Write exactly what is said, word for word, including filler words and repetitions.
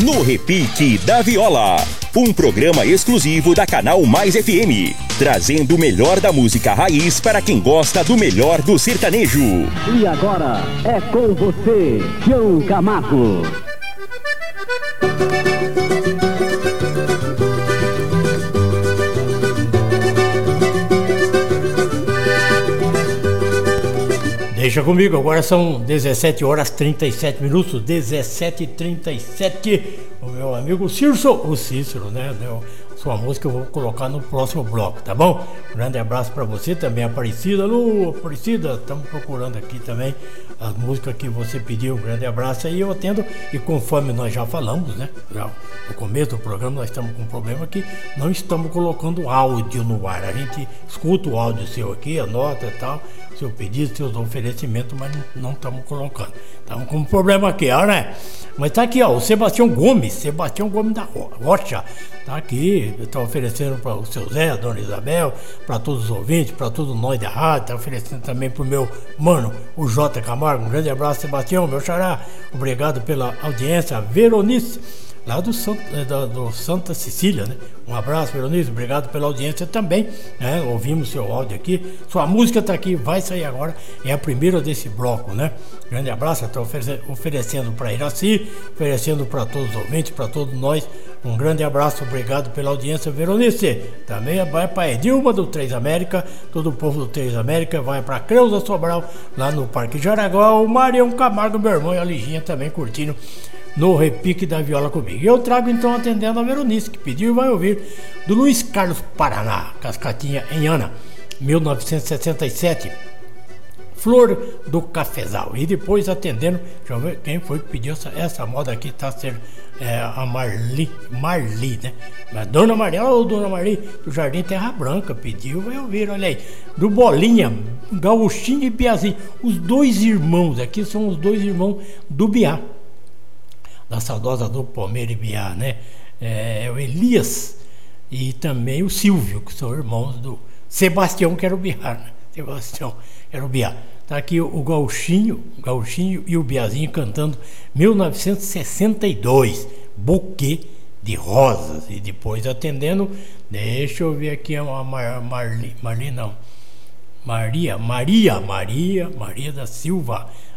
No Repique da Viola, um programa exclusivo da Canal Mais F M, trazendo o melhor da música raiz para quem gosta do melhor do sertanejo. E agora é com você, Tião Camargo. Deixa comigo, agora são dezessete horas e trinta e sete minutos, dezessete e trinta e sete. O meu amigo Cícero, o Cícero, né? Deu sua música, eu vou colocar no próximo bloco, tá bom? Um grande abraço pra você também, Aparecida. Lu, Aparecida, estamos procurando aqui também as músicas que você pediu. Um grande abraço aí, eu atendo. E conforme nós já falamos, né? Já no começo do programa, nós estamos com um problema que não estamos colocando áudio no ar. A gente escuta o áudio seu aqui, anota e tal, seu pedido, seus oferecimentos, mas não estamos colocando. Estamos com um problema aqui, ó, né? Mas tá aqui, ó, o Sebastião Gomes, Sebastião Gomes da Rocha, tá aqui, está oferecendo para o seu Zé, a dona Isabel, para todos os ouvintes, para todos nós da rádio, tá oferecendo também pro meu mano, o J. Camargo. Um grande abraço, Sebastião, meu xará, obrigado pela audiência. Veronice, lá do, Santo, do, do Santa Cecília, né? Um abraço, Veronice, obrigado pela audiência também, né? Ouvimos seu áudio aqui, sua música tá aqui, vai sair agora, é a primeira desse bloco, né? Grande abraço, estou oferecendo, oferecendo para Iraci, oferecendo para todos os ouvintes, para todos nós, um grande abraço, obrigado pela audiência, Veronice. Também vai para Edilma do Três América, todo o povo do Três América, vai para Creuza Sobral, lá no Parque Jaraguá, o Marião Camargo, meu irmão, e a Liginha também curtindo no Repique da Viola comigo. Eu trago então, atendendo a Veronice, que pediu e vai ouvir, do Luiz Carlos Paraná, Cascatinha em Ana, mil novecentos e sessenta e sete, Flor do Cafezal. E depois atendendo, deixa eu ver quem foi que pediu essa, essa moda aqui, tá sendo é, a Marli, Marli, né? Mas Dona Marli, ô oh, Dona Marli, do Jardim Terra Branca, pediu, vai ouvir, olha aí, do Bolinha, Gauchinho e Biazinho, os dois irmãos, aqui são os dois irmãos do Biá, da saudosa do Palmeira e Biá, né? É, o Elias e também o Silvio, que são irmãos do Sebastião, que era o Biá, né? Sebastião era o Biá. Tá aqui o Gauchinho, o Gauchinho e o Biazinho cantando mil novecentos e sessenta e dois, Buquê de Rosas. E depois atendendo, deixa eu ver aqui a Mar, Marli, Marli não, Maria, Maria, Maria, Maria da Silva,